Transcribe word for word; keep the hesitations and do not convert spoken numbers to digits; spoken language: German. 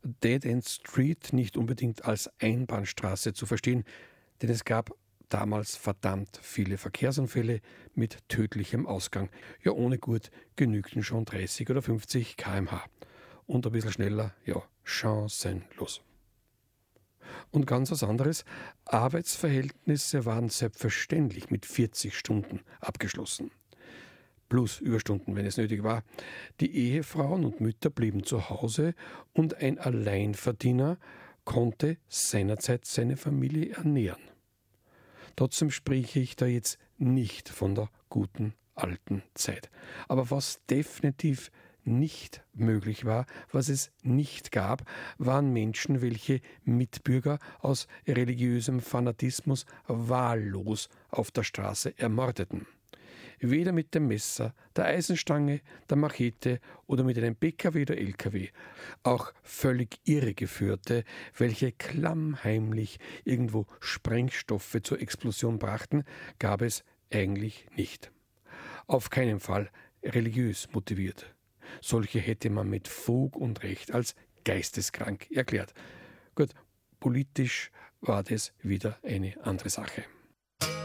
Dead End Street nicht unbedingt als Einbahnstraße zu verstehen, denn es gab damals verdammt viele Verkehrsunfälle mit tödlichem Ausgang. Ja, ohne Gurt genügten schon dreißig oder fünfzig Kilometer pro Stunde. Und ein bisschen schneller, ja, chancenlos. Und ganz was anderes, Arbeitsverhältnisse waren selbstverständlich mit vierzig Stunden abgeschlossen. Plus Überstunden, wenn es nötig war. Die Ehefrauen und Mütter blieben zu Hause und ein Alleinverdiener konnte seinerzeit seine Familie ernähren. Trotzdem spreche ich da jetzt nicht von der guten alten Zeit. Aber was definitiv nicht möglich war, was es nicht gab, waren Menschen, welche Mitbürger aus religiösem Fanatismus wahllos auf der Straße ermordeten. Weder mit dem Messer, der Eisenstange, der Machete oder mit einem B K W oder L K W. Auch völlig Irregeführte, welche klammheimlich irgendwo Sprengstoffe zur Explosion brachten, gab es eigentlich nicht. Auf keinen Fall religiös motiviert. Solche hätte man mit Fug und Recht als geisteskrank erklärt. Gut, politisch war das wieder eine andere Sache.